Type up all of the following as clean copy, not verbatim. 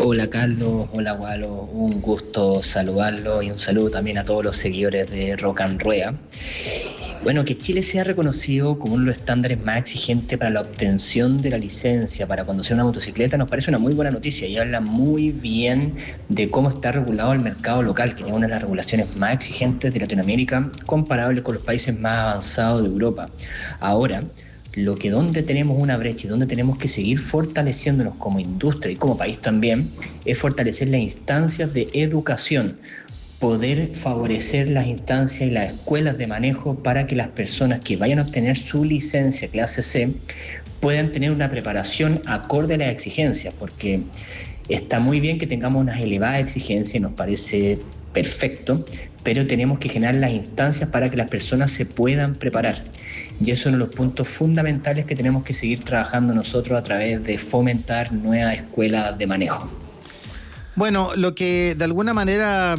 Hola Carlos, hola Walo, un gusto saludarlo y un saludo también a todos los seguidores de Rock and Rueda. Bueno, que Chile sea reconocido como uno de los estándares más exigentes para la obtención de la licencia para conducir una motocicleta nos parece una muy buena noticia y habla muy bien de cómo está regulado el mercado local, que tiene una de las regulaciones más exigentes de Latinoamérica, comparable con los países más avanzados de Europa. Ahora, donde tenemos una brecha y donde tenemos que seguir fortaleciéndonos como industria y como país también, es fortalecer las instancias de educación, poder favorecer las instancias y las escuelas de manejo para que las personas que vayan a obtener su licencia clase C puedan tener una preparación acorde a las exigencias, porque está muy bien que tengamos unas elevadas exigencias, nos parece perfecto, pero tenemos que generar las instancias para que las personas se puedan preparar. Y eso es uno de los puntos fundamentales que tenemos que seguir trabajando nosotros a través de fomentar nuevas escuelas de manejo. Bueno, lo que de alguna manera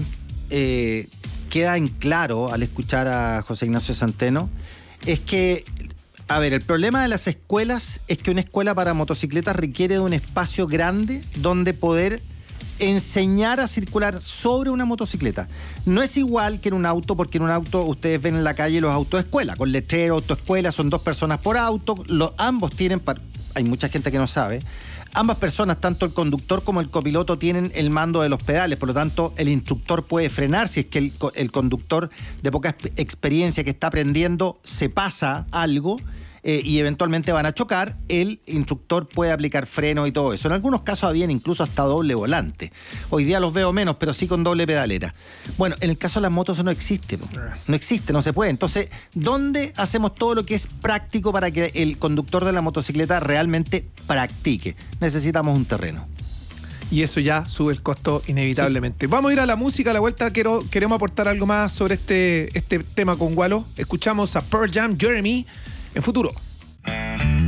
queda en claro al escuchar a José Ignacio Centeno es que, a ver, el problema de las escuelas es que una escuela para motocicletas requiere de un espacio grande donde poder enseñar a circular sobre una motocicleta. No es igual que en un auto, porque en un auto ustedes ven en la calle los autos de escuela, con letrero, autoescuela, son 2 personas por auto, ambos tienen, hay mucha gente que no sabe, ambas personas, tanto el conductor como el copiloto, tienen el mando de los pedales, por lo tanto el instructor puede frenar si es que el conductor de poca experiencia que está aprendiendo se pasa algo y eventualmente van a chocar, el instructor puede aplicar freno y todo eso. En algunos casos habían incluso hasta doble volante. Hoy día los veo menos, pero sí con doble pedalera. Bueno, en el caso de las motos eso no existe. No existe, no se puede. Entonces, ¿dónde hacemos todo lo que es práctico para que el conductor de la motocicleta realmente practique? Necesitamos un terreno. Y eso ya sube el costo inevitablemente. Sí. Vamos a ir a la música, a la vuelta queremos aportar algo más sobre este tema con Walo. Escuchamos a Pearl Jam, Jeremy, en Futuro.